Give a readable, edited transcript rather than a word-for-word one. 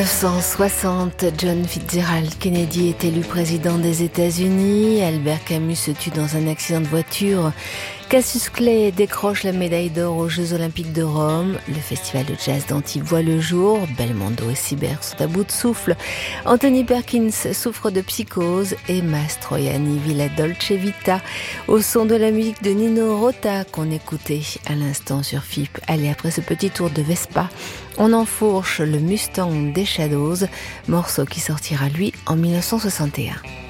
1960, John Fitzgerald Kennedy est élu président des États-Unis. Albert Camus se tue dans un accident de voiture. Cassius Clay décroche la médaille d'or aux Jeux Olympiques de Rome. Le festival de jazz d'Antibes voit le jour. Belmondo et Sibert sont à bout de souffle. Anthony Perkins souffre de psychose et Mastroianni vit la Dolce Vita au son de la musique de Nino Rota qu'on écoutait à l'instant sur FIP. Allez, après ce petit tour de Vespa, on enfourche le Mustang des Shadows, morceau qui sortira lui en 1961.